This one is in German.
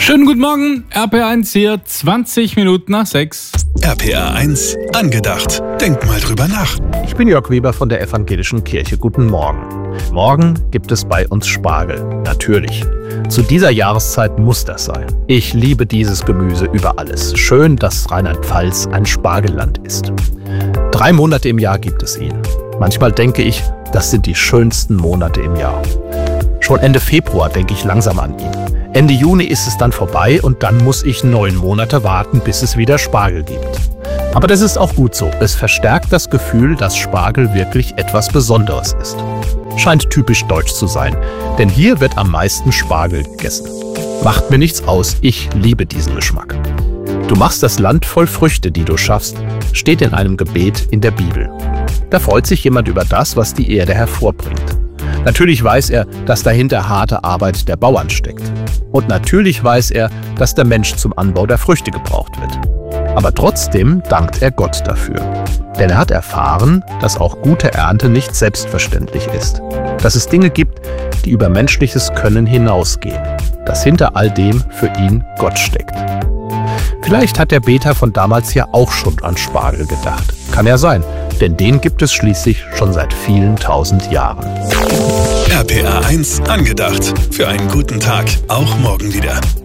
Schönen guten Morgen, RPR1 hier, 20 Minuten nach 6. RPR1 angedacht. Denk mal drüber nach. Ich bin Jörg Weber von der Evangelischen Kirche. Guten Morgen. Morgen gibt es bei uns Spargel. Natürlich. Zu dieser Jahreszeit muss das sein. Ich liebe dieses Gemüse über alles. Schön, dass Rheinland-Pfalz ein Spargelland ist. 3 Monate im Jahr gibt es ihn. Manchmal denke ich, das sind die schönsten Monate im Jahr. Schon Ende Februar denke ich langsam an ihn. Ende Juni ist es dann vorbei und dann muss ich 9 Monate warten, bis es wieder Spargel gibt. Aber das ist auch gut so. Es verstärkt das Gefühl, dass Spargel wirklich etwas Besonderes ist. Scheint typisch deutsch zu sein, denn hier wird am meisten Spargel gegessen. Macht mir nichts aus, ich liebe diesen Geschmack. Du machst das Land voll Früchte, die du schaffst, steht in einem Gebet in der Bibel. Da freut sich jemand über das, was die Erde hervorbringt. Natürlich weiß er, dass dahinter harte Arbeit der Bauern steckt. Und natürlich weiß er, dass der Mensch zum Anbau der Früchte gebraucht wird. Aber trotzdem dankt er Gott dafür. Denn er hat erfahren, dass auch gute Ernte nicht selbstverständlich ist. Dass es Dinge gibt, die über menschliches Können hinausgehen. Dass hinter all dem für ihn Gott steckt. Vielleicht hat der Beter von damals ja auch schon an Spargel gedacht. Kann ja sein, denn den gibt es schließlich schon seit vielen 1000 Jahren. RPR1 angedacht. Für einen guten Tag. Auch morgen wieder.